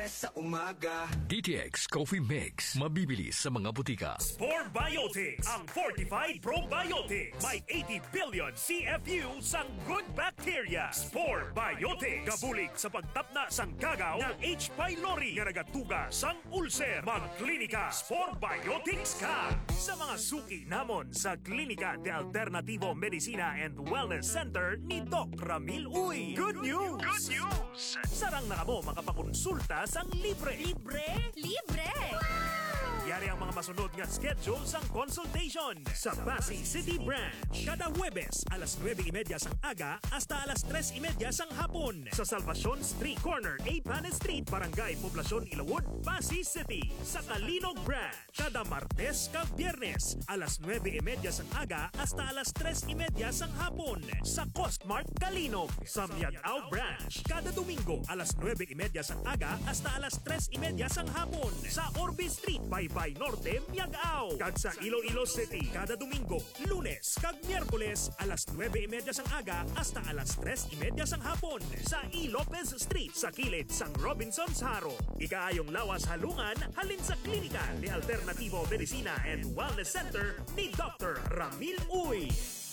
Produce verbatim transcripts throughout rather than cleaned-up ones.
fresh sa umaga. D T X Coffee Mix. Mabibili sa mga butika. Spore Biotics, ang Fortified Probiotics. May eighty billion C F U sang good bacteria. Spore Biotics. Gabulig sa pagtapna sang kagaw ng H. pylori nga nagatuga sang ulcer. Magklinika Spore Biotics ka. Sa mga suki namon sa Klinika de Alternativo Medicina and Wellness Center ni Doc Ramil Uy. Good news! Good news! Sarang na mo makapakonsulta sang libre. Libre? Libre! Yari ang mga masunod nga schedule sang consultation sa Pasig City Branch. Kada Huwebes, alas nueve y media sang aga hasta alas tres y media sang hapon. Sa Salvacion Street Corner, A. Panes Street, Barangay Poblacion, Ilawod, Pasig City. Sa Talinog Branch, kada Martes kag Biyernes, alas nueve y media sang aga hasta alas tres y media sang hapon. Sa Costmart Kalinog. Sa Miagao Branch, kada Domingo, alas nueve y media sang aga hasta alas tres y media sang hapon. Sa Orbe Street, Baybay Norte, Miagao. Kag sa Iloilo City, kada Domingo, Lunes kag Miyerkules, alas nueve y media sang aga hasta alas tres y media sang hapon. Sa E. Lopez Street, sa kilid sang Robinson's Haro. Ikaayong lawas halungan, halin sa Klinika de Alternativo Medicina and Wellness Center ni Doctor Ramil Uy.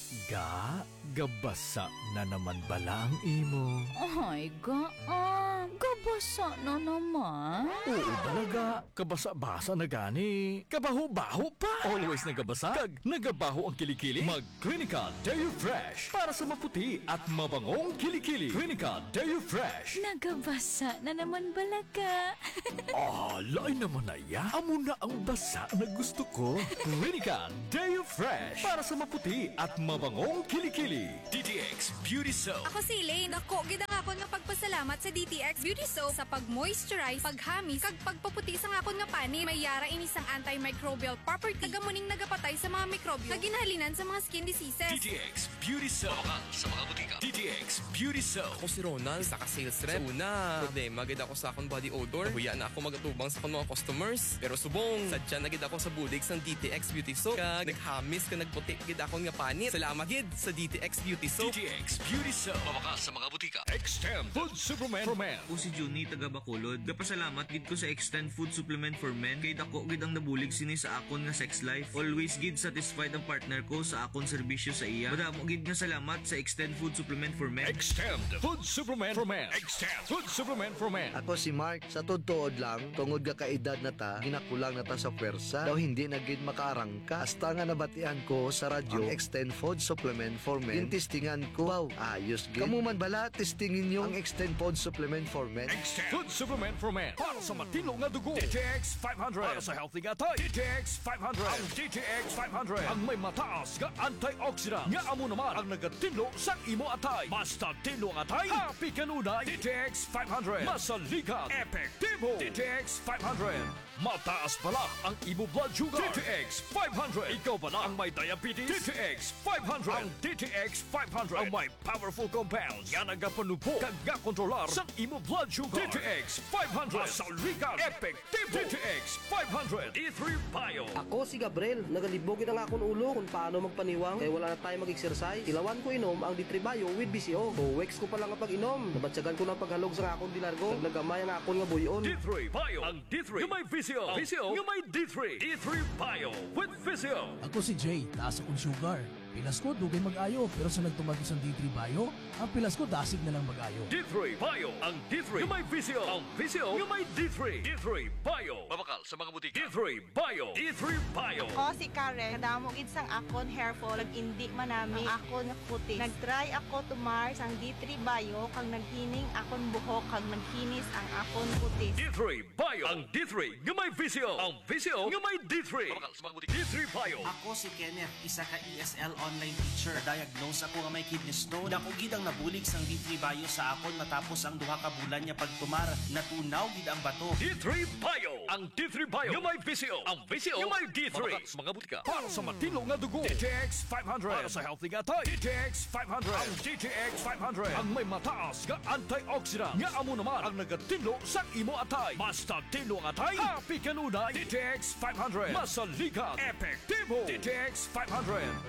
Ga, gabasa na naman bala ang imo. Ay, ga, ah, gabasa na naman. Oo talaga, kabasa-basa na gani. Kabaho-baho pa. Always nagabasa, kag nagabaho ang kilikili. Mag-Clinica Deo Fresh para sa maputi at mabangong kilikili. Clinica Deo Fresh. Nagabasa na naman balaga. Ah, lain naman na ya. Amo na ang basa na gusto ko. Clinica Deo Fresh para sa maputi at mabangong kilikili. D T X Beauty Soap. Ako si Elaine. Ako, gid ang akon nga pagpasalamat sa D T X Beauty Soap sa pag-moisturize, paghamis, kag pagpaputi sa akon nga pani. May yara ini sang antimicrobial property. Nagamuning nagapatay sa mga mikrobyo na ginhalinan sa mga skin diseases. D T X Beauty Soap. Mabakal sa mga butika. D T X Beauty Soap. Ako si Ronald, isa ka sales rep. Una, problema gid ako sa akong body odor. Nahuya na ako magatubang sa akong mga customers. Pero subong, sadya na gid ako sa bulig sang D T X Beauty Soap. Kag naghamis ka nagputi gid akong nga pani. Salamat gid sa D T X Beauty Soap. D T X Beauty Soap. Mabakal sa mga butika. Extend Food Supplement for Men. Ako si Juni, taga Bacolod. Kapasalamat gid ko sa Extend Food Supplement for Men. Kay dako gid ang nabulig sini sa akon nga sex life. Always gid satisfied ang partner ko sa akon serbisyo sa iya. Madamo gid nga salamat sa Extend Food Supplement for Men. Extend Food Supplement for Men. Extend Food Supplement for Men. Ako si Mark, sa todtood lang, tungod ka kaedad na ta, ginakulang na ta sa pwersa, daw hindi na gid makaarangka. Hasta nga nabatian ko sa radyo, ang Extend Food Supplement for Men. Yung testingan ko, wow, ayos gid. Kamu man bala, testingin nyo ang Extend Food Supplement for Men. Extend Food Supplement for Men. Para sa matino nga dugo. D T X five hundred. Para sa healthy nga tay. D T X five hundred. Ang D T X five hundred. Ang may mataas nga antioxidant. Nga amo naman ang nagatinlo sa imo atay. Basta tinlo ang atay, happy kanunay. D T X five hundred. Masalikat. Epektibo. D T X five hundred. Mataas pala ang imo blood sugar. D T X five hundred. Ikaw pala ang may diabetes. D T X five hundred. Ang D T X five hundred. Ang may powerful compounds. Nga nagapanupo. Kag nga kontrolar sa imo blood sugar. D T X five hundred. Masalikat. Epektibo. D T X five hundred. D three Bio. Ako si Gabriel. Nagalibogin ang akong ulo kung paano magpaniwang. Kaya wala na tayo mag-exercise. Ilawan ko inom ang D three Bio with B C O. O weeks ko pa lang ang pag-inom. Nabatsagan ko ng paghalog sa akong dilargo. Nagnagamay ang akong nga buyon. D three Bio. Ang D three. Yung may V C O. V C O. Yung may D three. D three Bio with V C O. Ako si Jay. Taas akong sugar. Pilas ko, dugay mag-ayo. Pero sa nagtumagos ang D three Bio, ang pilas ko, dasig na lang mag-ayo. D three Bio. Ang D three. Yung may V C O. Ang V C O. Yung may D three. D three Bio. Mabakal sa mga butika. D three Bio. D three Bio. Ako si Karen. Kadamo gid sang akon hair fall. Nag-indi manami ang akon nga puti. Nag-try ako tumar sang D three Bio. Kang naghining akon buhok. Kang naghinis ang akon puti. D three Bio. Ang D three. Yung may V C O. Ang V C O. Yung may D three. Mabakal sa mga butika. D three Bio. Ako si Kenneth. Isa ka E S L online teacher. Na-diagnose ako nga may kidney stone. Dako gid ang nabulig sang D three Bio sa akon matapos ang duha ka bulan niya pagtumar. Natunaw gid ang bato. D three Bio. Ang D three Bio. Yung may V C O. Ang V C O. Yung may D three. Mabakal sa mga butika. Para sa matino nga dugo. D T X five hundred. Para sa healthy nga tay. D T X five hundred. Ang D T X five hundred. Ang may mataas nga antioxidant. Nga amo naman ang nagatinlo sa imo atay. Basta tinlo ang atay, happy kanunay. D T X five hundred. Masalikat. Epektibo. D T X five hundred. Mahigit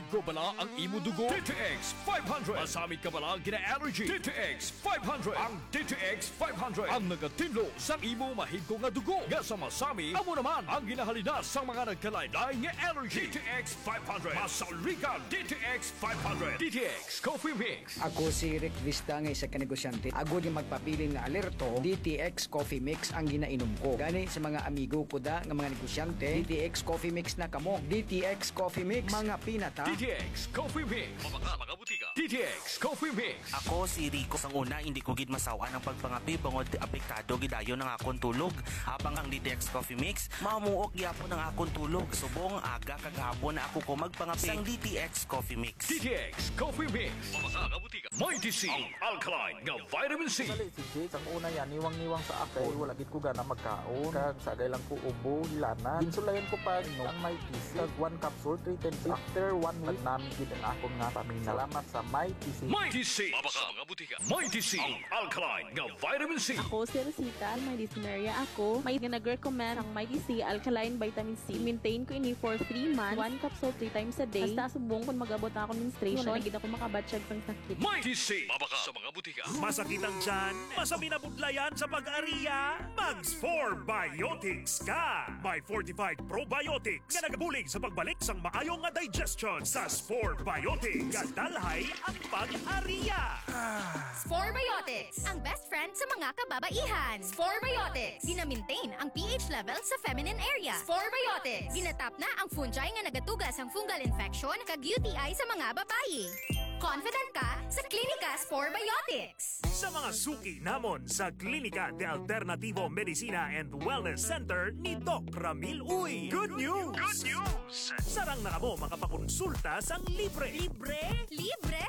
Mahigko bala ang imo dugo? D T X five hundred. Masamit ka bala gina-allergy? D T X five hundred. Ang D T X five hundred ang nagatinlo sa imo mahigko nga dugo. Nga sa masami, amo naman ang ginahalina sa mga nagkalain-lain nga allergy. D T X five hundred. Masaligan D T X five hundred. D T X Coffee Mix. Ako si Rick Vista nga isa ka negosyante. Ako di magpapili nga alerto, D T X Coffee Mix ang ginainom ko. Gani sa mga amigo ko da nga mga negosyante, D T X Coffee Mix na kamo. D T X Coffee Mix, mga pinata. D T X Coffee Mix. Mga mga butika. D T X Coffee Mix. Ako si Rico. Sang una, hindi ko gid masawa ng pagpangapi bangod apektado gidayon ng akong tulog. Habang ang D T X Coffee Mix, mamuok gyapon ng akong tulog. Subong aga kagahapon na ako ko magpangapi sang D T X Coffee Mix. D T X Coffee Mix. Mga mga butika. Mighty C. Ang alkaline nga vitamin C. Dali si Jake, ang una yan, niwang-niwang sa akin. Wala gid ko gana magkaon. Kag sagay lang ko ubo, hilana. Ginsulayan ko pa no, ang Mighty C. Kag one capsule, three times after one week namin gid ang akong nga paminaw. Salamat sa Mighty C. Mighty C. Mga mga butika. Mighty C. Ang alkaline nga vitamin C. Ako si Rosita, may dyspnea ako. May nag-recommend ang Mighty C Alkaline Vitamin C. Maintain ko ini for three months. One capsule three times a day. Basta subong kung mag-abot na ako menstruation, wala gid ako makabatsyag pang sakit. Mighty C. Mabaka sa mga butika. Masakit ang tiyan, masami na budlayan sa pag-ariya, Mags four Biotics ka! May fortified probiotics nga nagabulig sa pagbalik sang maayong nga digestion sa four Biotics. Kadalhay ang pag-ariya! Spore Biotics, ang best friend sa mga kababaihan. Spore Biotics, gina-maintain ang pH level sa feminine area. Spore Biotics, ginatap na ang fungi nga nagatugas ang fungal infection kag U T I sa mga babae. Confident ka sa Klinika Spore Biotics. Sa mga suki namon sa Klinika de Alternativo Medicina and Wellness Center ni Doc Ramil Uy. Good news! Good news! Sarang na kamo makapakonsulta sang libre. Libre? Libre!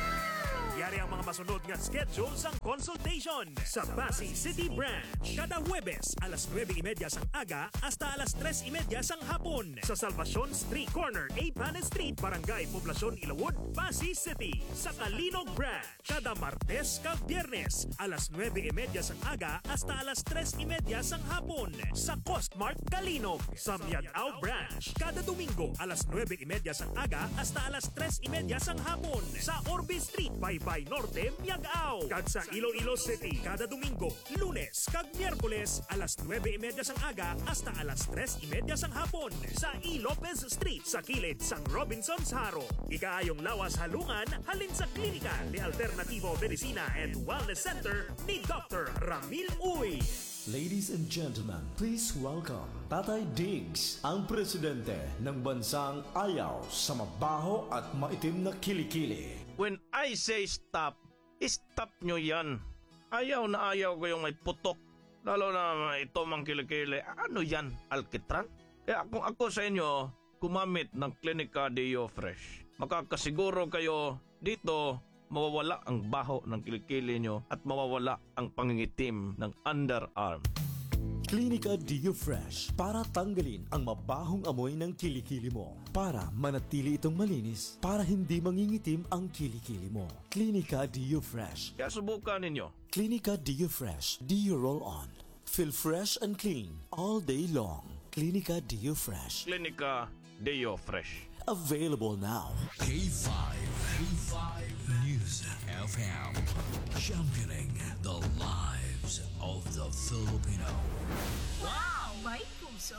Yari ang mga masunod nga schedule sang consultation sa Pasay City Branch. Kada Huwebes, alas nueve y media sang aga hasta alas tres y media sang hapon. Sa Salvacion Street Corner, A. Panes Street, Barangay Poblacion, Ilawod, Pasay City. Sa Kalinog Branch, kada Martes kag Biyernes, alas nueve y media sang aga hasta alas tres y media sang hapon. Sa Costmart Kalinog. Sa Miagao Branch, kada Domingo, alas nueve y media sang aga hasta alas tres y media sang hapon. Sa Orbe Street, Baybay Norte, Miagao. Kag sa Iloilo City, kada Domingo, Lunes kag Miyerkules, alas nueve y media sang aga hasta alas tres y media sang hapon. Sa E. Lopez Street, sa kilid sang Robinson's Haro. Ikaayong lawas halungan, halin sa Klinika de Alternativo Medicina and Wellness Center ni Doctor Ramil Uy. Ladies and gentlemen, please welcome Tatay Diggs, ang presidente ng bansang ayaw sa mabaho at maitim na kilikili. When I say stop, stop nyo yan. Ayaw na ayaw ko yung may putok, lalo na ito mang kilikili. Ano yan, alkitran? Kaya kung ako sa inyo, gumamit ng Klinika Deo Fresh. Makakasiguro kayo dito, mawawala ang baho ng kilikili nyo at mawawala ang pangingitim ng underarm. Klinika Deo Fresh para tanggalin ang mabahong amoy ng kilikili mo. Para manatili itong malinis, para hindi mangingitim ang kilikili mo. Klinika Deo Fresh. Kaya subukan ninyo. Klinika Deo Fresh. Deo Roll On. Feel fresh and clean all day long. Klinika Deo Fresh. Klinika Deo Fresh. Available now. K five. K five News F M. Championing the lives of the Filipino. Wow! May puso!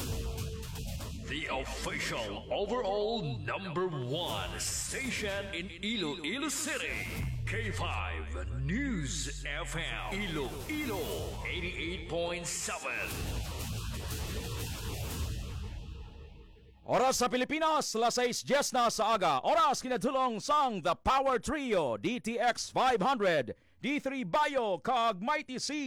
The official overall number one station in Iloilo City. K five News F M. Iloilo eighty-eight point seven. Oras sa Pilipinas, alas sais na sa aga. Oras kinadulong sang The Power Trio, D T X five hundred, D three Bio, kag Mighty C.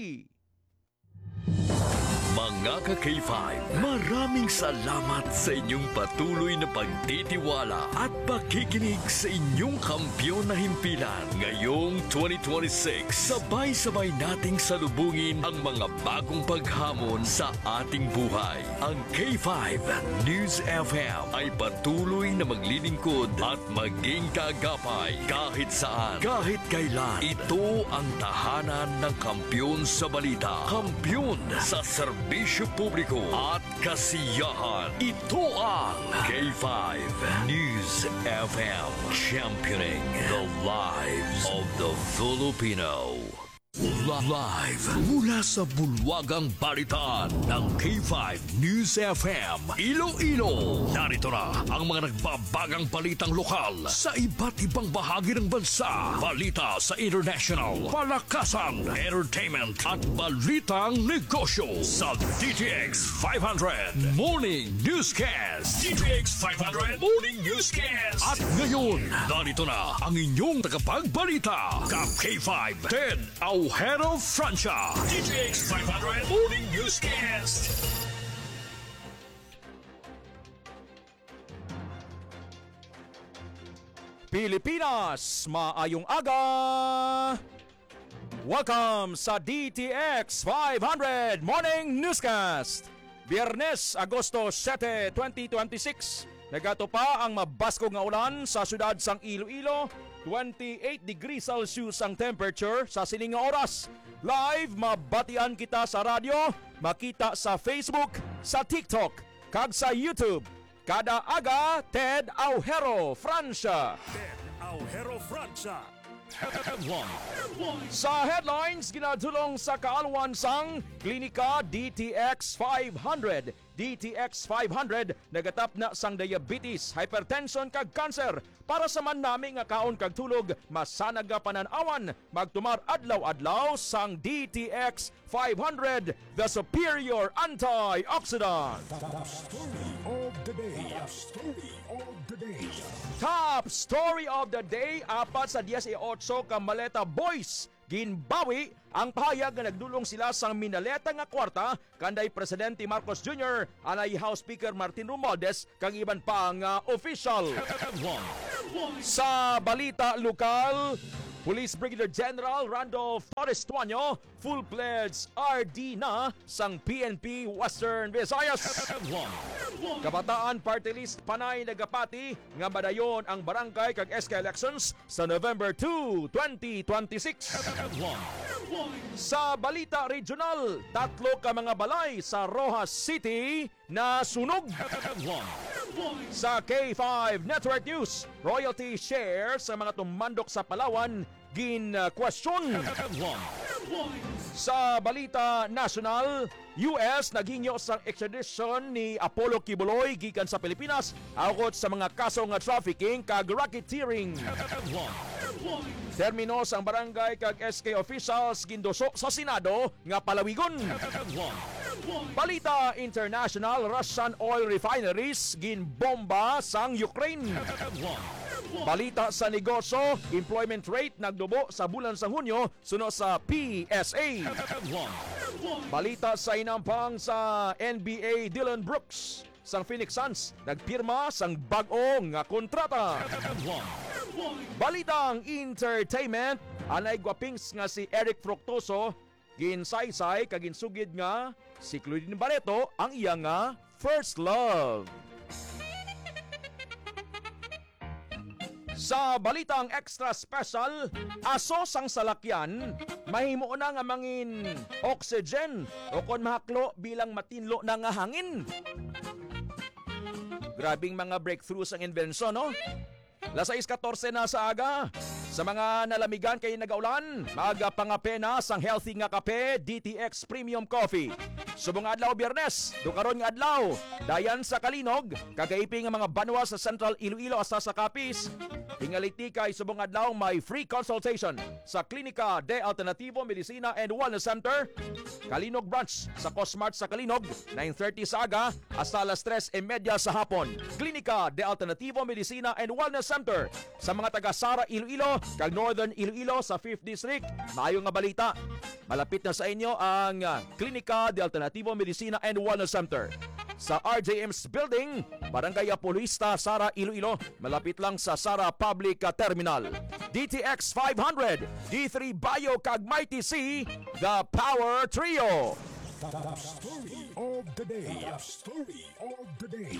Mga ka-K five, maraming salamat sa inyong patuloy na pagtitiwala at pakikinig sa inyong kampyon na himpilan. Ngayong twenty twenty-six, sabay-sabay nating salubungin ang mga bagong paghamon sa ating buhay. Ang K five News F M ay patuloy na maglilingkod at maging kaagapay kahit saan, kahit kailan. Ito ang tahanan ng kampyon sa balita, kampyon sa serbisyo serbisyo publiko at kasiyahan. Ito ang K five News F M, championing the lives of the Filipino. Live mula sa bulwagang balitaan ng K five News F M Iloilo. Narito na ang mga nagbabagang balitang lokal sa iba't ibang bahagi ng bansa. Balita sa international, palakasan, entertainment at balitang negosyo sa D T X five hundred Morning Newscast. D T X five hundred Morning Newscast. At ngayon, narito na ang inyong tagapagbalita, Kap K five Ted Aujero Francia. D T X five hundred Morning Newscast. Pilipinas, maayong aga! Welcome sa D T X five hundred Morning Newscast. Biyernes, Agosto seven, twenty twenty-six. Nagato pa ang mabaskog nga ulan sa syudad sang Iloilo. twenty-eight degrees Celsius ang temperature sa sining nga oras. Live mabatian kita sa radyo, makita sa Facebook, sa TikTok, kag sa YouTube. Kada aga, Ted Aujero Francia. Ted Aujero Francia. Sa headlines, ginadulong sa kaalwan sang Klinika D T X five hundred. D T X five hundred nagatap na sang diabetes, hypertension kag cancer para sa man nami nga kaon kag tulog masanag nga pananawan. Magtumar adlaw-adlaw sang D T X five hundred, the superior antioxidant. Top story of the day. Top story of the day. Top story of the day, apat sa eighteen ka Maleta Boys ginbawi ang pahayag nga nagdulong sila sang minaleta nga kwarta kanday Presidente Marcos Junior, anay House Speaker Martin Romualdez kag iban pa nga official. Sa balita lokal, Police Brigadier General Randolph Torres Tuanyo, full-pledged R D na sang P N P Western Visayas. Kabataan Party List panay nagapati nga madayon ang barangay kag S K elections sa November two, twenty twenty-six. Sa balita regional, tatlo ka mga balay sa Rojas City na sunog. Sa K five Network News, royalty share sa mga tumandok sa Palawan gin-question. Sa balita national, U S naghinyo sa extradition ni Apollo Kibuloy gikan sa Pilipinas aukot sa mga kaso nga trafficking kag racketeering. Terminos ang barangay kag S K officials gindoso sa Senado nga palawigon. Balita international, Russian oil refineries ginbomba sang Ukraine. Balita sa negosyo, employment rate nagdubo sa bulan sa Hunyo suno sa P S A. Balita sa inampang sa N B A, Dylan Brooks sang Phoenix Suns nagpirma sang bag-o nga kontrata. Balitang entertainment, anay gwapings nga si Eric Fructuoso ginsaysay kag ginsugid nga si Claudine Barreto ang iya nga first love. Sa balitang extra special, aso sang salakyan, mahimo na nga mangin oxygen o kon mahaklo bilang matinlo na nga hangin. Grabing mga breakthroughs ang invention, no? Las sais fourteen na sa aga. Sa mga nalamigan kay nagaulan, magapangapena sang healthy nga kape, D T X Premium Coffee. Subong adlaw Biyernes, dukaron nga adlaw, dayan sa Kalinog, kagaiping nga mga banwa sa Central Iloilo asa sa Capiz. Tingaliti kay subong adlaw may free consultation sa Klinika de Alternativo Medicina and Wellness Center, Kalinog Branch sa Cosmart sa Kalinog, nine thirty sa aga hasta alas tres y media sa hapon. Klinika de Alternativo Medicina and Wellness Center sa mga taga Sara Iloilo kag Northern Iloilo sa fifth District. Maayo nga balita, malapit na sa inyo ang Klinika de Alternativo Medicina and Wellness Center sa R J M's Building, Barangay Apoloista, Sara, Iloilo, malapit lang sa Sara Public Terminal. D T X five hundred, D three Bio kag Mighty C, the Power Trio. Top story of the day. Top story of the day.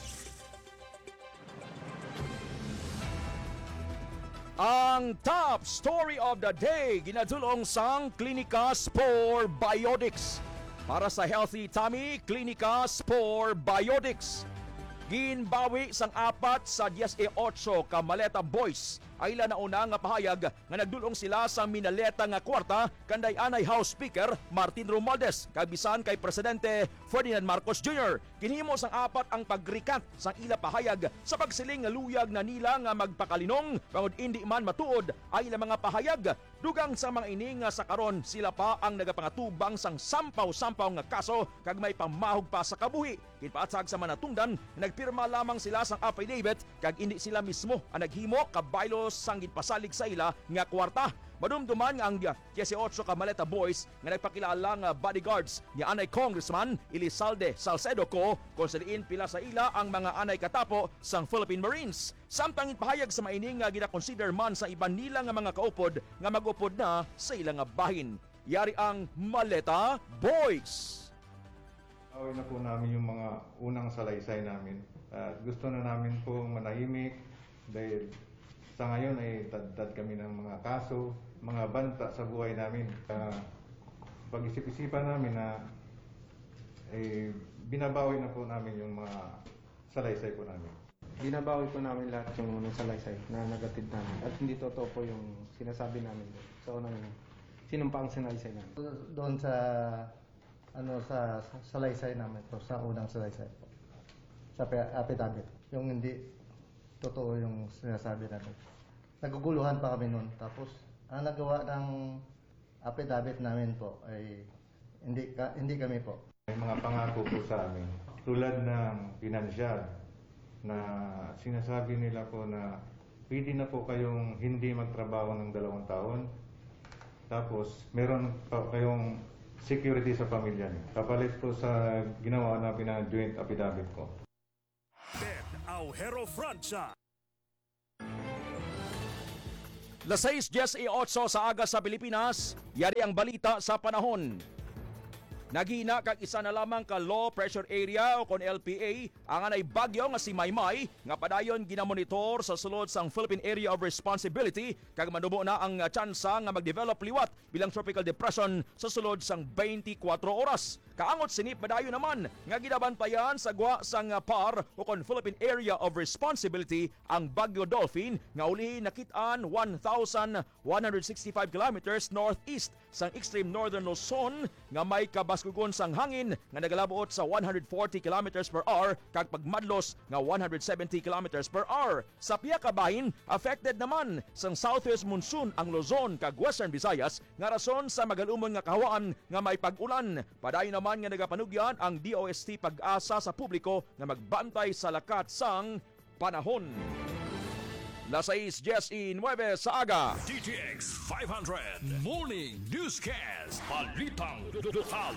Ang top story of the day ginadulong sang Klinika Spore Biotics. para sa Healthy Tummy, Klinika Spore Biotics. Ginbawi sang apat sa diyes e otso ka Maleta Boys ay ila nauna nga pahayag nga nagdulong sila sa minaleta nga kwarta kanday anay House Speaker Martin Romualdez kabisan kay Presidente Ferdinand Marcos Junior Kinhimo sang apat ang pagrikat sang ila pahayag sa pagsiling nga luyag na nila nga magpakalinong bangod indi man matuod ay ila mga pahayag dugang sa mga ini nga sa karon sila pa ang nagapangatubang sang sampaw-sampaw nga kaso kag may pamahog pa sa kabuhi. Kinpaatsag sa manatungdan nagpirma lamang sila sang affidavit kag indi sila mismo ang naghimo kabaylo sang gitpasalig sa ila nga kwarta. Madumduman nga ang diyes e otso ka Maleta Boys nga nagpakilala nga bodyguards ni anay Congressman Elizalde Salcedo ko kung saliin pila sa ila ang mga anay katapo sang Philippine Marines. Samtang ipahayag sa maining nga gina-consider man sa iban nila nga mga kaupod nga mag-upod na sa ilang nga bahin. Yari ang Maleta Boys. Away na po namin yung mga unang salaysay namin. At gusto na namin pong manahimik dahil sa ngayon ay tad-tad kami ng mga kaso, mga banta sa buhay namin. Uh, pag-isip-isipan namin na eh, binabawi na po namin yung mga salaysay po namin. Binabawi po namin lahat yung unang salaysay na nagatid namin. At hindi totoo po yung sinasabi namin sa unang sinumpaang salaysay namin. Doon sa ano sa, sa salaysay namin po, sa unang salaysay po. Sa affidavit. Yung hindi totoo yung sinasabi namin. Naguguluhan pa kami noon. Tapos, ang nagawa ng affidavit namin po ay hindi, ka, hindi kami po. May mga pangako po sa amin. Tulad ng pinansyal na sinasabi nila po na pwede na po kayong hindi magtrabaho ng dalawang taon. Tapos, meron pa kayong security sa pamilya niyo. Kapalit po sa ginawa na pina-joint affidavit ko. Ben Aujero Francia. Las seis diyes e otso sa aga sa Pilipinas, yari ang balita sa panahon. Nagina kag isa na lamang ka low pressure area o kon L P A ang anay bagyo nga si Maymay nga padayon ginamonitor sa sulod sang Philippine Area of Responsibility kag manubo na ang tsansa nga mag-develop liwat bilang tropical depression sa sulod sang twenty-four oras. Kaangot sinip padayon naman nga ginabantayan sa gwa sang P A R o kon Philippine Area of Responsibility ang Bagyo Dolphin nga uli nakit-an one thousand one hundred sixty-five kilometers northeast sang extreme northern Luzon nga may kabaskugon sang hangin nga nagalabuot sa one hundred forty kilometers per hour kag pagmadlos nga one hundred seventy kilometers per hour. Sa piya ka bahin, affected naman sang southwest monsoon ang Luzon kag Western Visayas nga rason sa magalumon nga kahawaan nga may pag-ulan. Padayon naman nga nagapanugyan ang D O S T Pag-asa sa publiko nga magbantay sa lakat sang panahon. Las seis diyes y nueve sa aga. D T X five hundred Morning Newscast. Balitang lokal.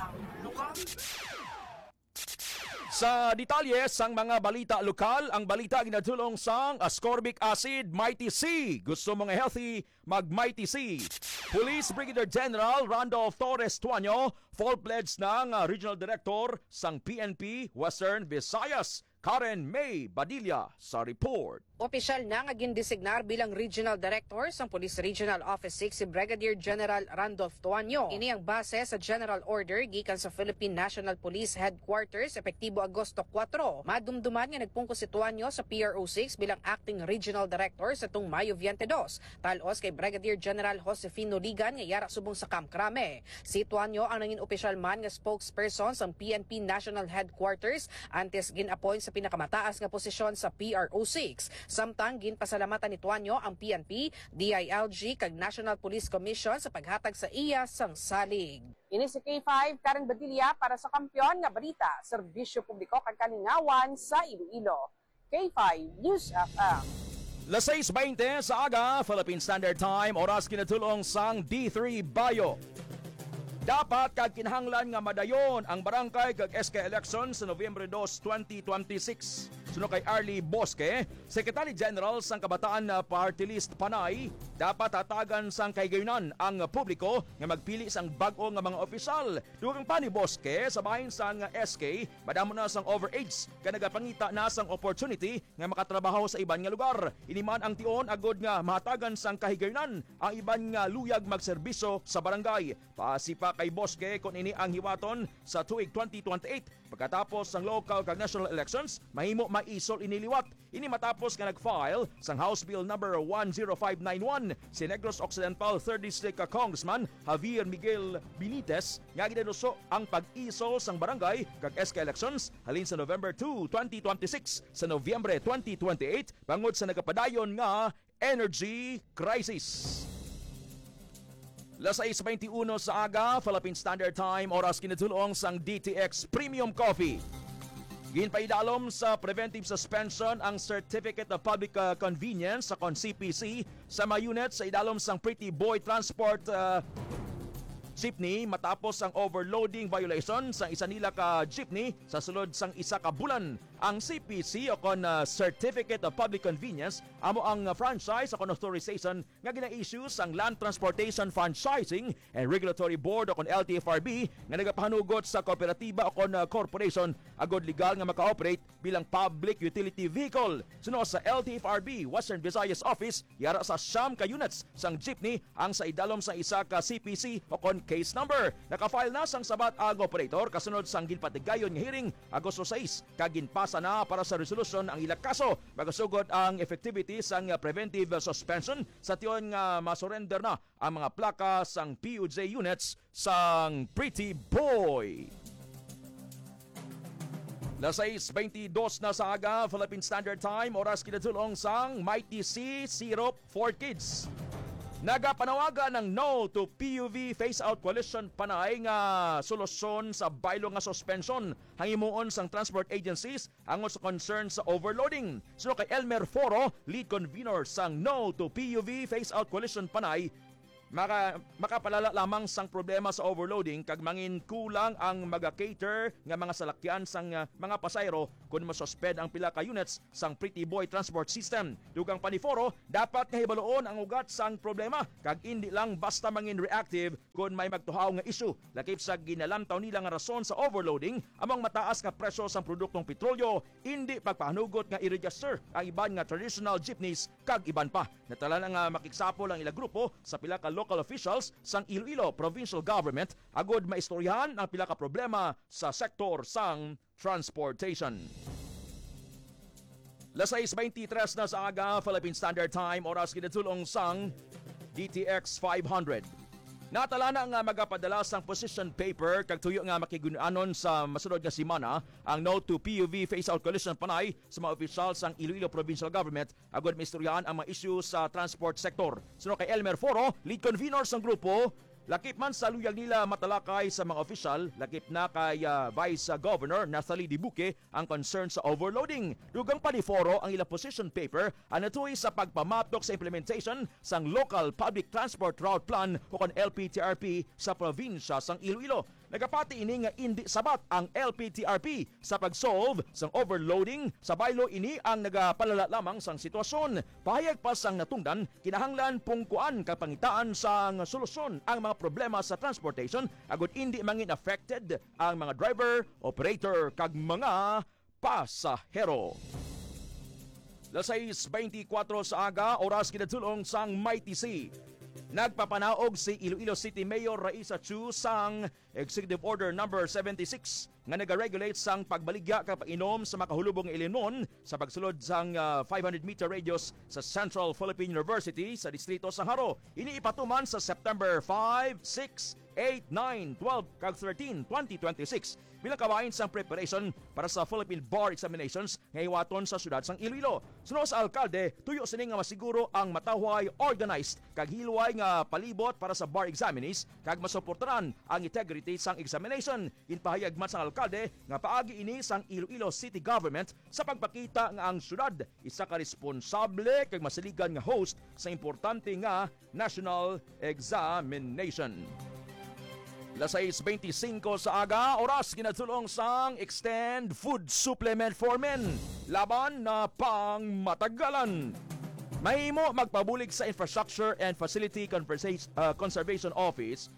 Sa detalye sang mga balita lokal, ang balita ginadulong sang ascorbic acid Mighty C. Gusto mo nga healthy, mag Mighty C. Police Brigadier General Randolph Torres Tuanyo, full-pledged ng Regional Director sang P N P Western Visayas, Karen May Badilla sa report. Opisyal na nga gindesignar bilang Regional Director sa Police Regional Office six si Brigadier General Randolph Tuanyo. Ini ang base sa General Order gikan sa Philippine National Police Headquarters epektibo Agosto four. Madumduman nga nagpungko si Tuanyo sa P R O six bilang Acting Regional Director sa tung Mayo twenty-two. Talos kay Brigadier General Josefino Ligan nga yara subong sa Camp Crame. Si Tuanyo ang nangin opisyal man nga spokesperson sa P N P National Headquarters antes gin-appoint sa pinakamataas nga posisyon sa P R O six. Samtang ginpasalamatan ni Tuanyo ang P N P, D I L G kag National Police Commission sa paghatag sa iya sang salig. Ini si K five Karen Badilla para sa Kampiyon nga Balita, Serbisyo Publiko kag Kalingawan sa Iloilo. K five News F M. Las seis twenty sa aga, Philippine Standard Time, oras kinatulong sang D three Bayo. Dapat kag kinahanglan nga madayon ang barangay kag S K election sa Nobyembre two, twenty twenty-six. Suno kay Arlie Bosque, Secretary General sang Kabataan Party List Panay, dapat hatagan sang kahigayonan ang publiko nga magpili sang bag-o nga mga opisyal. Dugang pa ni Bosque, sa bahin sang S K, madamo na sang overage ka nagapangita na sang opportunity nga makatrabaho sa iban nga lugar. Iniman ang tion agod nga mahatagan sang kahigayonan ang iban nga luyag magserbisyo sa barangay. Pasipak kay Bosque kung ini ang hiwaton sa tuig twenty twenty-eight. Pagkatapos ng local kag national elections, mahimo maisol iniliwat. Ini matapos nga nag-file sang House Bill number one oh five nine one si Negros Occidental third District Congressman Javier Miguel Benitez nga gidenuso ang pag-isol sang barangay kag S K elections halin sa November two, twenty twenty-six sa Nobyembre twenty twenty-eight bangod sa nagapadayon nga energy crisis. Las sais twenty-one sa aga, Philippine Standard Time, oras kinatulong sang D T X Premium Coffee. Ginpaidalom sa preventive suspension ang Certificate of Public uh, Convenience sa kon C P C sa mga unit sa idalom sang Pretty Boy Transport uh, jeepney matapos ang overloading violation sa isa nila ka jeepney sa sulod sang isa ka bulan. Ang C P C o kon uh, Certificate of Public Convenience amo ang uh, franchise o kon authorization nga gina-issue sang Land Transportation Franchising and Regulatory Board o kon L T F R B nga nagapahanugot sa kooperatiba o kon uh, corporation agod legal nga maka-operate bilang public utility vehicle. Suno sa L T F R B Western Visayas Office, yara sa siyam ka units sang jeepney ang sa idalom sa isa ka C P C o kon case number. Naka-file na sang sabat ang operator kasunod sang ginpatigayon nga hearing Agosto sais kag ginpasa na para sa resolution ang ilang kaso. Magasugod ang effectivity sang preventive suspension sa tiyon nga masurrender na ang mga plaka sang P U J units sang Pretty Boy. Las sais twenty-dos na sa aga, Philippine Standard Time, oras kinatulong sang Mighty C Syrup for Kids. Nagapanawaga ng No to P U V Phase Out Coalition panay nga solusyon sa baylo nga suspension hangimuon sang transport agencies angon sa concern sa overloading. So kay Elmer Foro, lead convener sang No to P U V Phase Out Coalition panay, Maka, makapalala lamang sang problema sa overloading kag mangin kulang ang maga-cater nga mga salakyan sang uh, mga pasayro kung masuspend ang pila ka units sang Pretty Boy Transport System. Dugang paniforo, dapat nga hibaloon ang ugat sang problema kag hindi lang basta mangin reactive kung may magtuhaw nga issue. Lakip sa ginalamtaw nila nga rason sa overloading among mataas nga presyo sang produktong petrolyo, hindi pagpahanugot nga i-register ang iban nga traditional jeepneys kag iban pa. Natala na nga makiksapol ang ila grupo sa pila ka local officials sang Iloilo Provincial Government agod maistoryahan ang pila ka problema sa sektor sang transportation. Las sais twenty-tres na sa aga, Philippine Standard Time, oras kinatulong sang D T X five hundred. Natala na nga magapadala sang position paper kag tuyo nga makigunanon sa masunod nga semana ang No to P U V Phase Out Coalition panay sa mga opisyal sang Iloilo Provincial Government agod maistoryahan ang mga issue sa transport sector. Suno kay Elmer Foro, lead convener sang grupo, lakip man sa luyag nila matalakay sa mga opisyal, lakip na kay uh, Vice Governor Nathalie Dibuque ang concern sa overloading. Dugang pa ni Foro ang ilang position paper ang natuloy sa pagpamatok sa implementation sang Local Public Transport Route Plan o kon L P T R P sa probinsya sang Iloilo. Nagapati ini nga hindi sabat ang L P T R P sa pag-solve sang overloading sa baylo ini ang nagapalala lamang sang sitwasyon. Pahayag pa sang natungdan, kinahanglan pungkuan kapangitaan sang solusyon ang mga problema sa transportation agud hindi mangin affected ang mga driver, operator kag mga pasahero. Las sais twenty-four sa aga, oras kinatulong sang Mighty C. Nagpapanaog si Iloilo City Mayor Raisa Chu sang Executive Order number seventy-six nga nag-regulate sang pagbaligya kag pag-inom sa makahulubong ilinon sa pagsulod sang uh, five hundred meter radius sa Central Philippine University sa distrito sang Haro. Ini ipatuman sa September five, six, eight, nine, twelve kag thirteen, twenty twenty-six bilang kawain sang preparation para sa Philippine Bar Examinations nga iwaton sa syudad sang Iloilo. Suno sa alkalde, tuyo sini nga masiguro ang matawhay, organized kag hilway nga palibot para sa bar examinees kag masuportaran ang integrity sang examination. Inpahayag man sang alkalde nga paagi ini sang Iloilo City Government sa pagpakita nga ang syudad isa ka responsable kag masiligan nga host sa importante nga national examination. Las sais twenty-five sa aga, oras kinatulong sang Extend Food Supplement for Men. Laban na pang matagalan. Mahimo magpabulig sa Infrastructure and Facility Conservation Office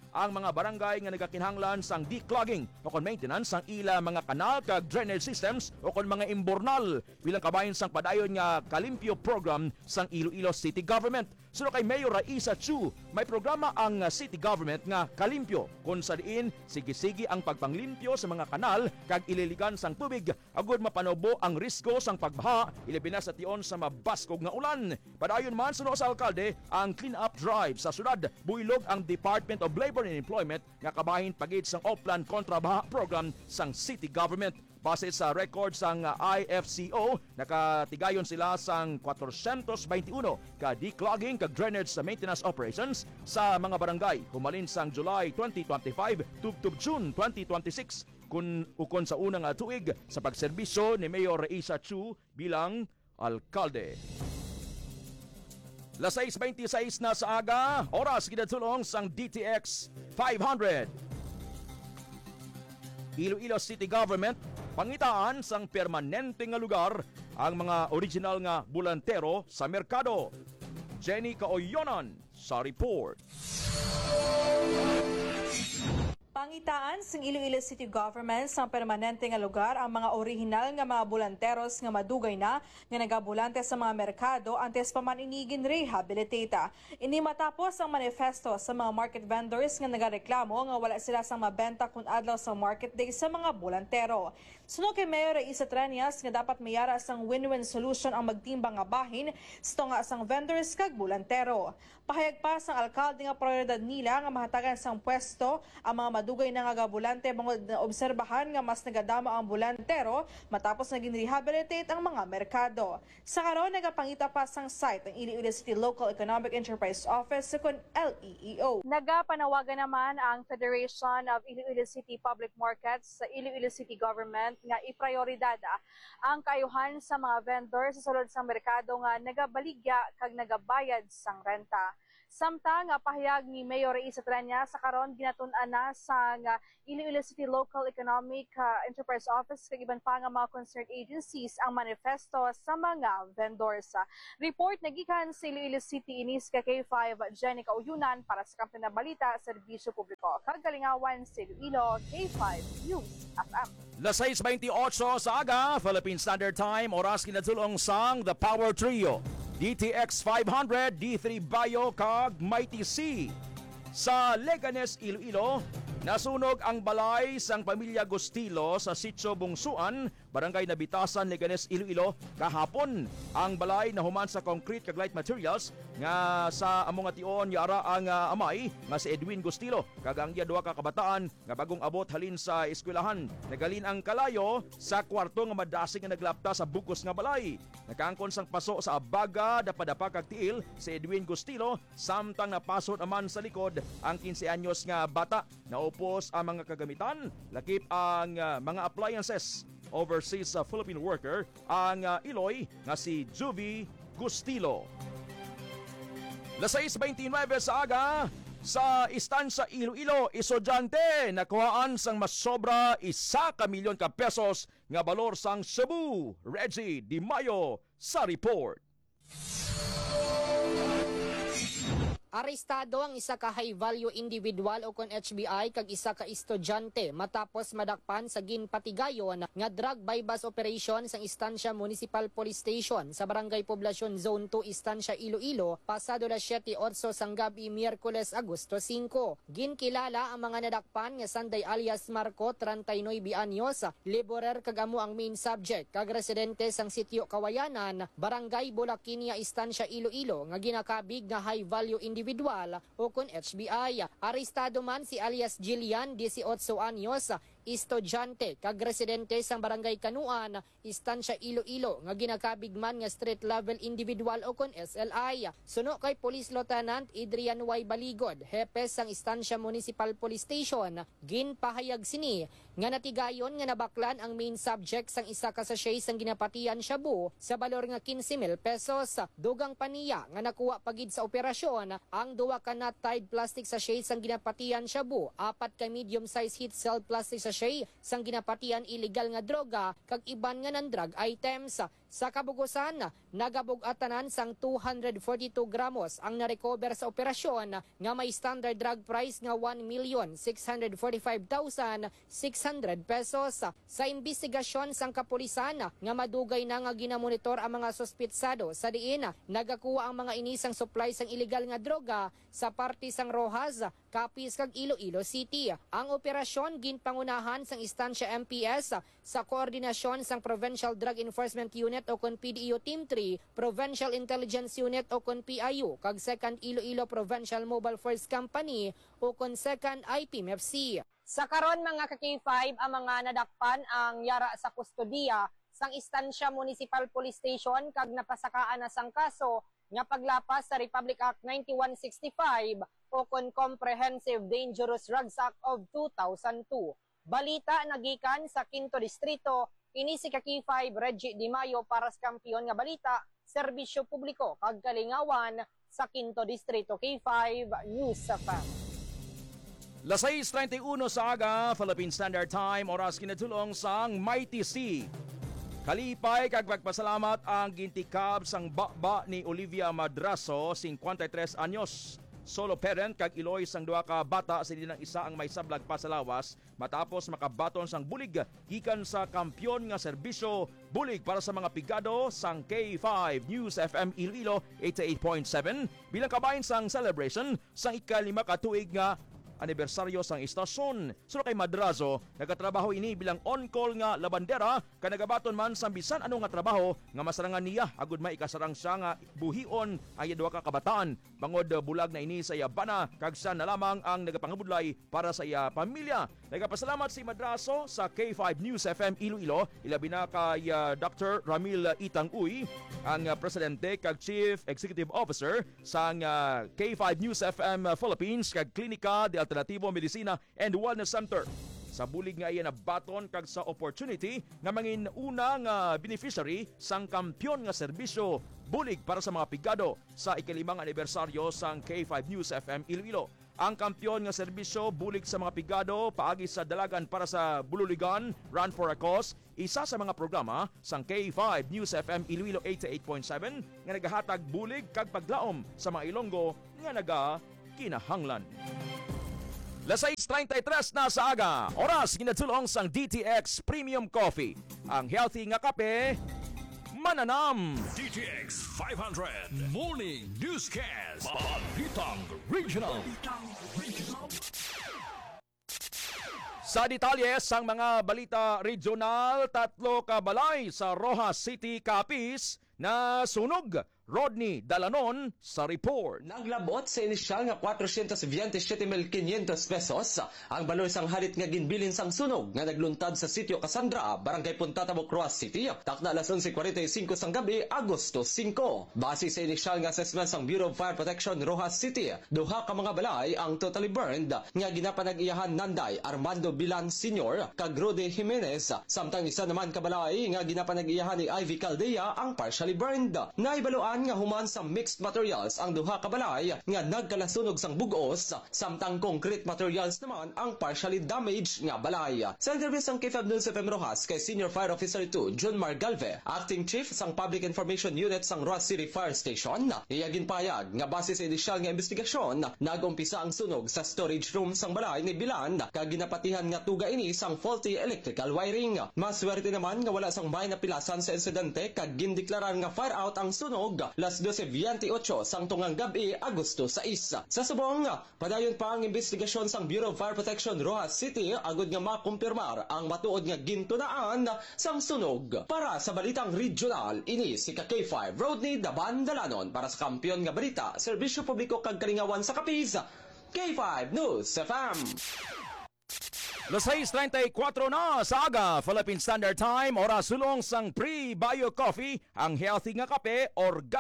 ang mga barangay nga nagakinahanglan sang declogging o kon maintenance sang ila mga kanal kag drainage systems o kon mga imbornal bilang kabahin sang padayon nga kalimpyo program sang Iloilo City Government. Suno kay Mayor Raisa Chu, may programa ang city government nga kalimpyo kung sa diin sige-sige ang pagpanglimpyo sa mga kanal kag ililigan sang tubig agud mapanobo ang risko sang pagbaha ilabi na sa tion sa mabaskog nga ulan. Padayon man suno sa alkalde ang clean up drive sa syudad. Builog ang Department of Labor and Employment nga kabahin pagid sang Oplan kontrabaha program sang city government. Base sa record sang I F C O, nakatigayon sila sang four hundred twenty-one ka declogging kag drainage sa maintenance operations sa mga barangay humalin sang July twenty twenty-five tubtub June twenty twenty-six kun ukon sa unang tuig sa pagserbisyo ni Mayor Raisa Chu bilang alkalde. Las six twenty-six na sa aga, oras ginatulong sang D T X five hundred. Iloilo City Government pangitaan sang permanente nga lugar ang mga original nga bulantero sa merkado. Jenny Kaoyonan sa report. Pangitaan sang Iloilo City Government sang permanente nga lugar ang mga orihinal nga mga bulanteros nga madugay na nga nagabulante sa mga merkado antes pa man inigin rehabilitata. Ini matapos ang manifesto sa mga market vendors nga nagareklamo nga wala sila sang mabenta kun adlaw sa market day sa mga bulantero. Suno kay Mayor Raisa Tranias nga dapat mayara sang win-win solution ang magtimbang nga bahin sto nga sang vendors kag bulantero. Pahayag pa sang alkalde nga prioridad nila nga mahatagan sang pwesto ang mga madugay na nga bulante bangod na obserbahan nga mas nagadama ang bulantero matapos naging rehabilitate ang mga merkado. Sa karon nagapangita pa sang site ang Iloilo City Local Economic Enterprise Office kun L E E O. Nagapanawagan naman ang Federation of Iloilo City Public Markets sa Iloilo City Government nga iprioridad ang kaayuhan sa mga vendor sa sulod sang merkado nga nagabaligya kag nagabayad sang renta. Samtang nga pahayag ni Mayor Raisa Tranias sa karon ginatun-an na sa Iloilo City Local Economic uh, Enterprise Office kag iban pa nga mga concerned agencies ang manifesto sa mga vendors. Report nagikan sa Iloilo City inis ka K five Jenny Kaoyonan para sa Kampiyon na Balita, Serbisyo Publiko. Kagalingawan sa Iloilo, K five News F M. Las six twenty-eight sa aga, Philippine Standard Time, oras kinatulong sang The Power Trio. D T X five hundred, D three Bayo kag Mighty C. Sa Leganes, Iloilo, nasunog ang balay sang pamilya Gustilo sa Sitio Bungsuan, Barangay Nabitasan, Leganes, Iloilo kahapon. Ang balay na human sa concrete kag light materials nga sa among ation yara ang uh, amay nga si Edwin Gustilo kag ang iya duha ka kabataan nga bagong abot halin sa eskwelahan. Nagalin ang kalayo sa kwarto nga madasig nga naglapta sa bukos nga balay. Nakaangkon sang paso sa abaga dapadapa kag tiil si Edwin Gustilo samtang napasod naman sa likod ang quince anyos nga bata. Naupos ang mga kagamitan, lakip ang uh, mga appliances. Overseas sa uh, Philippine worker ang uh, Iloy nga si Juvie Gustilo. Las six twenty-nine sa aga, sa istansya Iloilo, estudyante nakuhaan sang mas sobra isa ka milyon ka pesos nga balor sang Cebu. Reggie Di Mayo sa report. Arestado ang isa ka high-value individual o kon H B I kag isa ka estudyante matapos madakpan sa ginpatigayon nga drug bypass operation sa Istansya Municipal Police Station sa Barangay Poblacion Zone two, Istansya Iloilo, pasado las siyete otso sang gabi Miyerkules Agosto five. Ginkilala ang mga nadakpan nga Sanday alias Marco, thirty-nine anyos, laborer kag amo ang main subject kag residente sang Sitio Kawayanan, Barangay Bulakinia, Istansya Iloilo nga ginakabig nga high-value individual individual o kon H B I. Arestado man si alias Jillian, eighteen anyos, estudyante kag residente sang Barangay Kanuan, Istansya Iloilo nga ginakabig man nga street level individual o kon S L I. Suno kay Police Lieutenant Adrian Y. Baligod, hepe sang Istansya Municipal Police Station, ginpahayag sini nga natigayon nga nabaklan ang main subject sang isa ka sachet sang ginapatian shabu sa balor nga fifteen mil pesos. Dugang paniya nga nakuha pagid sa operasyon ang duwa ka nut tied plastic sachet sang ginapatian shabu, apat ka medium size heat cell plastic sachet sang ginapatian illegal nga droga kag iban nga nan drug items. Sa kabugusan, nagabugatanan sang two hundred forty-two gramos ang narecover sa operasyon nga may standard drug price nga one million six hundred forty-five thousand six hundred pesos. Sa investigasyon sang kapulisan nga madugay na nga ginamonitor ang mga suspitsado sa diin nagakuha ang mga inisang supply sang illegal nga droga sa parte sang Rojas, Capiz kag Iloilo City. Ang operasyon ginpangunahan sang istansya M P S sa koordinasyon sang Provincial Drug Enforcement Unit o kon P D E O Team three, Provincial Intelligence Unit o kon P I U kag second Iloilo Provincial Mobile Force Company o kon second I P M F C. Sa karon mga ka-K five ang mga nadakpan ang yara sa kustodiya sang istansya Municipal Police Station kag napasakaan na sang kaso nga paglapas sa Republic Act ninety-one sixty-five o kon Comprehensive Dangerous Drugs Act of two thousand two. Balita nagikan sa Quinto Distrito, ini si ka-K five Reggie Di Mayo para sa Kampiyon nga Balita, Serbisyo Publiko kag Kalingawan sa Quinto Distrito. K five News F M. Las sais treinta y uno sa aga, Philippine Standard Time, oras kinatulong sang Mighty Sea. Kalipay kag pagpasalamat ang gintikab sang baba ni Olivia Madrazo, fifty-three anyos. Solo parent kag iloy sang duha ka bata sa dilang isa ang may sablag pa sa lawas matapos makabaton sang bulig gikan sa kampyon nga serbisyo bulig para sa mga pigado sang K five News F M Iloilo eighty-eight point seven bilang kabahin sang celebration sang ikalima ka tuig nga anibersaryo sang istasyon. Suro kay Madrazo, nagatrabaho ini bilang on-call nga labandera ka nagabaton man sa bisan ano nga trabaho nga masarangan niya agud may ikasarang siya nga buhion ay duha ka kabataan. Bangod bulag na ini sa iya bana kag siya na lamang ang nagapangabudlay para sa iya pamilya. Nagapasalamat si Madrazo sa K five News F M Iloilo, ilabi na kay uh, Doctor Ramil Itang Uy, ang uh, presidente kag Chief Executive Officer sang uh, K five News F M Philippines kag Klinika de Alternativo Medicina and Wellness Center. Sa bulig nga iya nabaton kag sa opportunity nga mangin unang uh, beneficiary sang kampyon nga serbisyo bulig para sa mga pigado sa ikalimang anibersaryo sang K five News F M Iloilo. Ang kampyon nga serbisyo bulig sa mga pigado paagi sa dalagan para sa Bululigan Run for a Cause, isa sa mga programa sang K five News F M Iloilo eighty-eight point seven nga nagahatag bulig kag paglaom sa mga Ilonggo nga naga kinahanglan. Las sais treinta y tres na sa aga, oras ginatulong sang D T X Premium Coffee. Ang healthy nga kape, mananam. D T X five hundred Morning Newscast. Balitang Regional. Sa detalye sang mga balita regional, tatlo ka balay sa Rojas City, Capiz na sunog. Rodney Dalanon sa report. Naglabot sa inisyal nga four hundred twenty-seven mil five hundred pesos ang baloy sang halit nga ginbilin sang sunog nga nagluntad sa sitio Cassandra, Barangay Punta Tabok, Rojas City, takna alas eleven forty-five sang gabi, Agosto five. Base sa inisyal nga assessment sang Bureau of Fire Protection Rojas City, duha ka mga balay ang totally burned nga ginapanag-iyahan Nanday Armando Bilan Senior kag Rudy Jimenez, samtang isa naman ka balay nga ginapanag-iyahan ni Ivy Caldea ang partially burned. Naibaluan nga human sa mixed materials ang duha ka balay nga nagkalasunog sang bugos, samtang concrete materials naman ang partially damaged nga balay. Sa interview sang K five News F M Rojas kay Senior Fire Officer two John Margalve, Acting Chief sang Public Information Unit sang Rojas City Fire Station, iyagin payag nga base sa inisyal nga investigasyon nagumpisa ang sunog sa storage room sang balay ni Bilan kag ginapatihan nga tuga ini sang faulty electrical wiring. Maswerte naman nga wala sang may napilasan sa insidente kag gindeklarar nga fire out ang sunog las twelve twenty-eight sang tungang gabi, Agosto six. Sa subong, padayon pa ang investigasyon sang Bureau of Fire Protection Rojas City agud nga makumpirmar ang matuod nga gintunaan sang sunog. Para sa balitang regional, ini si ka K five Rodney Daban Dalanon para sa Kampiyon nga Balita, Serbisyo Publiko kag Kalingawan sa Capiz, K five News F M. Las sais treinta y cuatro na sa aga, Philippine Standard Time, oras sulong sang Pre-Bio Coffee, ang healthy nga kape, organic,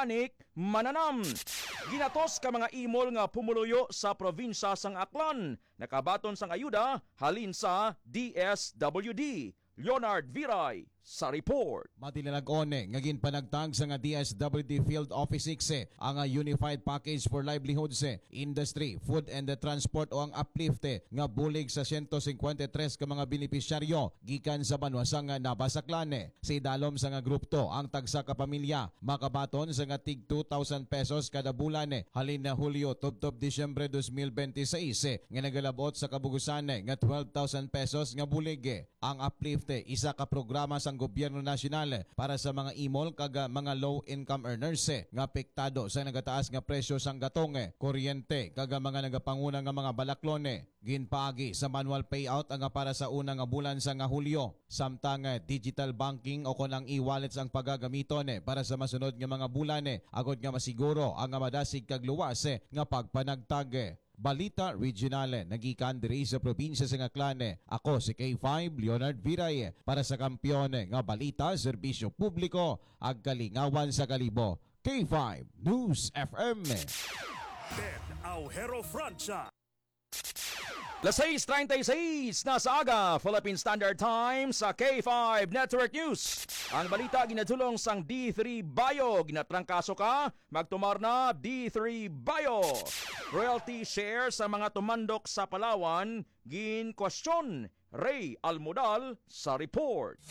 mananam. Ginatos ka mga imol nga pumuluyo sa probinsya sang Aklan. Nakabaton sang ayuda halin sa D S W D. Leonard Viray sa report. Matilalag-one, ngagin panagtag sa nga D S W D Field Office six ang Unified Package for Livelihoods, Industry, Food and Transport o ang uplift nga bulig sa one hundred fifty-three ka mga benepisyaryo gikan sa banwasang Nabasaklan. Sa idalom sa nga group to, ang tagsa ka pamilya makabaton sa nga tig two thousand pesos kada bulan halin na Hulyo tubtob Disyembre twenty twenty-six nga nagalabot sa kabugusan nga twelve thousand pesos nga bulig. Ang uplift isa ka programa sang gobyerno nasyonal para sa mga imol kag mga low income earners nga apektado sa nagataas nga presyo sang gatong, kuryente kag mga nagapanguna nga mga balaklon. Ginpaagi sa manual payout ang para sa una nga bulan sa nga Hulyo. Samtang digital banking o konang e-wallets ang pagagamiton para sa masunod nga mga bulan agod nga masiguro ang madasig kag luwas nga pagpanagtag. Balita Regional, nagikan diri sa probinsya sa Aklan. Ako si K five Leonard Viray para sa kampiyon nga balita, serbisyo publiko ag kalingawan sa kalibo. K five News F M. Ben Aujero Francia. Las six thirty-six na sa aga, Philippine Standard Time sa K five Network News. Ang balita ginatulong sang D three Bio. Ginatrangkaso ka, magtumar na D three Bio. Royalty share sa mga tumandok sa Palawan, gin question. Ray Almodal sa report.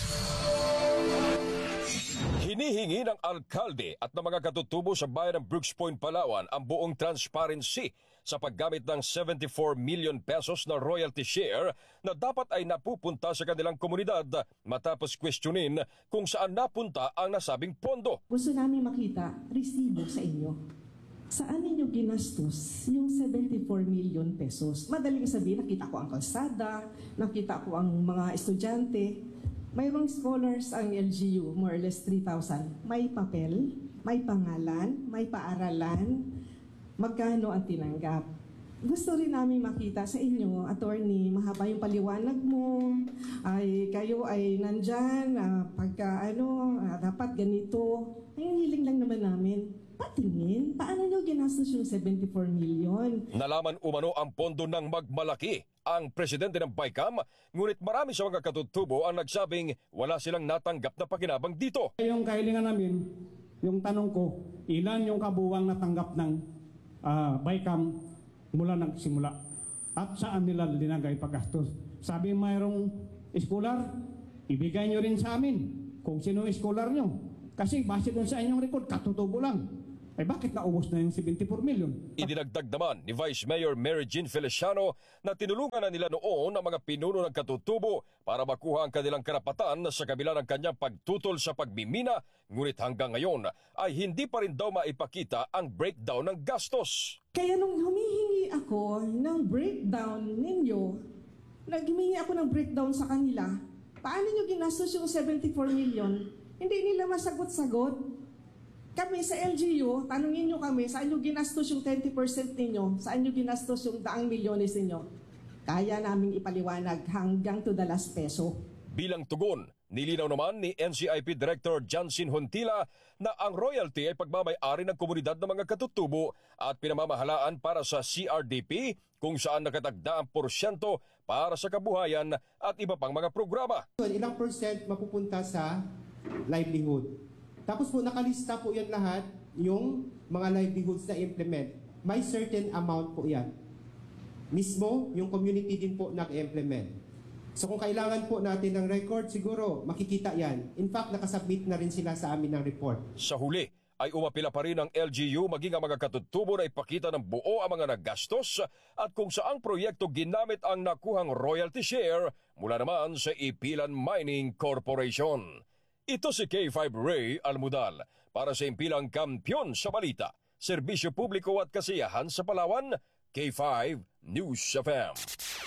Hinihingi ng alkalde at ng mga katutubo sa bayan ng Brooks Point, Palawan ang buong transparency sa paggamit ng seventy-four million pesos na royalty share na dapat ay napupunta sa kanilang komunidad matapos questionin kung saan napunta ang nasabing pondo. Gusto namin makita resibo sa inyo. Saan ninyo ginastos yung seventy-four million pesos? Madaling sabihin, nakita ko ang kalsada, nakita ko ang mga estudyante. Mayroong scholars ang L G U, more or less three thousand. May papel, may pangalan, may paaralan, magkano ang tinanggap. Gusto rin namin makita sa inyo, attorney, mahaba yung paliwanag mo, ay kayo ay nandyan, uh, pagka ano, uh, dapat ganito. Ay, hiling lang naman namin. Patingin, paano nyo ginastos yung seventy-four million? Nalaman umano ang pondo ng magmalaki ang presidente ng BICAM, ngunit marami sa mga katutubo ang nagsabing wala silang natanggap na pakinabang dito. Yung kahilingan namin, yung tanong ko, ilan yung kabuwang natanggap ng uh, BICAM mula nagsimula at saan nila dinagay paggastos? Sabi mayroong scholar, ibigay nyo rin sa amin kung sino yung scholar nyo. Kasi base doon sa inyong record, katutubo lang. Eh bakit naubos na yung seventy-four million? Idinagdag naman ni Vice Mayor Mary Jean Feliciano na tinulungan na nila noon ang mga pinuno ng katutubo para makuha ang kanilang karapatan sa kabila ng kanyang pagtutol sa pagmimina, ngunit hanggang ngayon ay hindi pa rin daw maipakita ang breakdown ng gastos. Kaya nung humihingi ako ng breakdown ninyo, naghihingi ako ng breakdown sa kanila, paano nyo ginastos yung seventy-four million? Hindi nila masagot-sagot. Kami sa L G U, tanungin nyo kami, saan nyo ginastos yung twenty percent ninyo? Saan nyo ginastos yung daang milyones ninyo? Kaya naming ipaliwanag hanggang to the last peso. Bilang tugon, nilinaw naman ni N C I P Director Jansin Hontila na ang royalty ay pagmamay-ari ng komunidad ng mga katutubo at pinamamahalaan para sa C R D P kung saan nakatagda ang porsyento para sa kabuhayan at iba pang mga programa. Ilang percent mapupunta sa livelihood? Tapos po nakalista po yan lahat, yung mga livelihoods na implement. May certain amount po yan. Mismo, yung community din po nag-implement. So kung kailangan po natin ng record, siguro makikita yan. In fact, nakasubmit na rin sila sa amin ng report. Sa huli, ay umapila pa rin ang L G U maging ang mga katutubo na ipakita ng buo ang mga nagastos at kung saang proyekto ginamit ang nakuhang royalty share mula naman sa Ipilan Mining Corporation. Ito si K five Ray Almodal para sa impilang kampyon sa balita, serbisyo publiko at kasiyahan sa Palawan, K five News F M.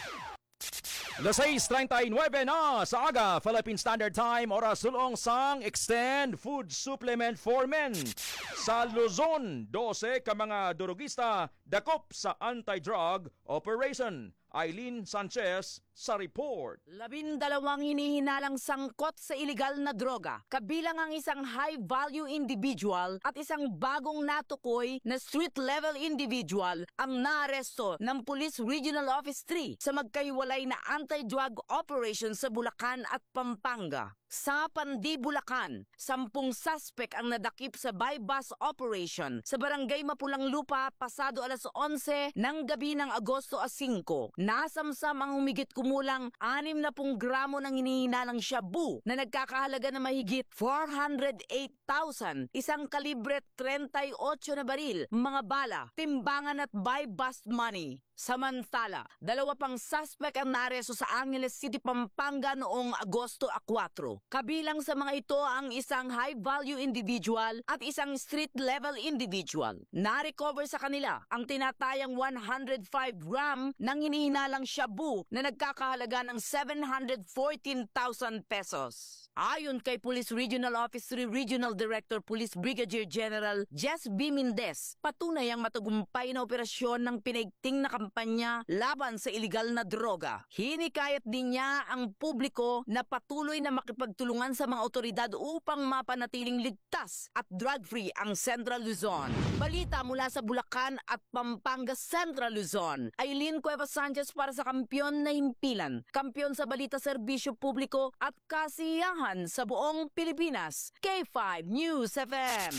Las six thirty-nine na sa aga, Philippine Standard Time, oras sulong sang Extend Food Supplement for Men. Sa Luzon, twelve ka mga durugista dakop sa anti-drug operation. Eileen Sanchez sa report. Labindalawang hinihinalang sangkot sa iligal na droga, kabilang ang isang high-value individual at isang bagong natukoy na street-level individual ang naaresto ng Police Regional Office three sa magkaiwalay na anti-drug operation sa Bulacan at Pampanga. Sa Pandi, Bulacan, sampung suspect ang nadakip sa buy-bus operation sa barangay Mapulang Lupa pasado alas onse ng gabi ng Agosto singko. Nasamsam ang humigit kumulang anim na pung gramo ng hinihinalang shabu na nagkakahalaga na mahigit four hundred eight thousand, isang kalibre thirty-eight na baril, mga bala, timbangan at buy-bus money. Samantala, dalawa pang suspect ang naresto sa Angeles City, Pampanga noong Agosto four. Kabilang sa mga ito ang isang high-value individual at isang street-level individual. Na-recover sa kanila ang tinatayang one hundred five gram ng hinihinalang shabu na nagkakahalaga ng seven hundred fourteen thousand pesos. Ayon kay Police Regional Office three Regional Director Police Brigadier General Jess B. Mendez, patunay ang matagumpay na operasyon ng pinaigting na kampanya laban sa iligal na droga. Hinikayat din niya ang publiko na patuloy na makipagtulungan sa mga otoridad upang mapanatiling ligtas at drug-free ang Central Luzon. Balita mula sa Bulacan at Pampanga, Central Luzon. Aileen Cuevas Sanchez para sa Kampiyon na Himpilan, kampiyon sa balita, serbisyo publiko at kasiyahan sa buong Pilipinas. K five News F M.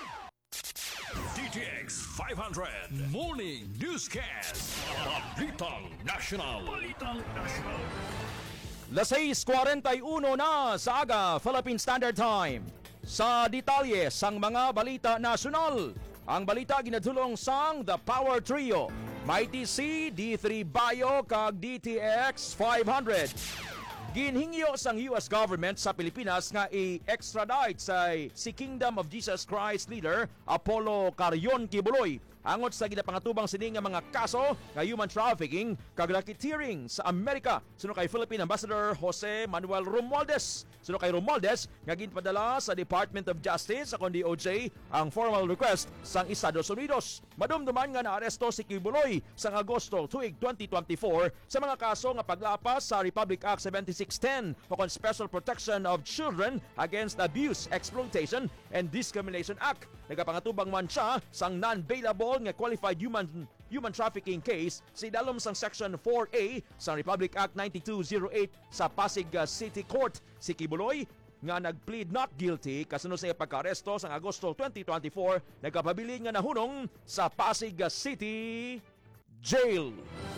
D T X five hundred Morning Newscast. Balitang National. Balitang National. Las seis forty-one na sa aga, Philippine Standard Time. Sa detalye sang mga balita nasyonal, ang balita ginadulong sang The Power Trio, Mighty C, D three Bio kag D T X five hundred. Ginhingyo sang U S government sa Pilipinas nga i-extradite sa si Kingdom of Jesus Christ leader Apollo Carion Kibuloy angot sa ginapangatubang sini nga mga kaso nga human trafficking kag racketeering sa Amerika. Suno kay Philippine Ambassador Jose Manuel Romualdez. Suno kay Romualdez nga ginpadala sa Department of Justice sa D O J ang formal request sang Estados Unidos. Madumduman nga naaresto si Kibuloy sa Agosto tuig twenty twenty-four sa mga kaso nga paglapas sa Republic Act seventy-six ten o kon Special Protection of Children Against Abuse, Exploitation and Discrimination Act. Nagapangatubang man siya sang non-bailable nga qualified human human trafficking case sa idalom sang Section four A sa Republic Act ninety-two oh eight sa Pasig City Court. Si Kibuloy nga nag-plead not guilty kasunod sa pagka-aresto sa Agosto twenty twenty-four, nagkapabili nga nahunong sa Pasig City Jail.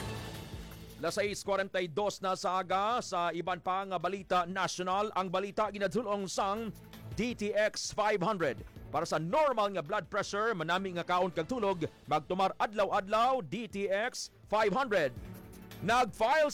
Las seis forty-two na sa aga, sa iban pa nga balita national, ang balita ginadulong sang D T X five hundred. Para sa normal nga blood pressure, manami nga kaon kag tulog, magtumar adlaw-adlaw D T X five hundred. Nag-file